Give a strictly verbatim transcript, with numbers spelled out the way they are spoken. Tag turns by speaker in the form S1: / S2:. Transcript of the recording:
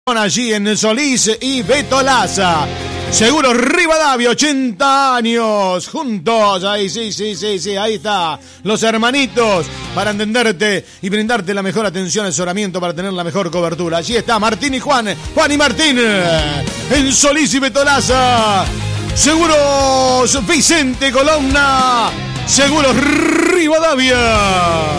S1: allí en Solís y Betolaza. Seguros Rivadavia, ochenta años, juntos, ahí sí, sí, sí, sí, ahí está, los hermanitos, para entenderte y brindarte la mejor atención, asesoramiento para tener la mejor cobertura. Allí está Martín y Juan, Juan y Martín, en Solís y Betolaza. Seguros Vicente Colonna, Seguros Rivadavia.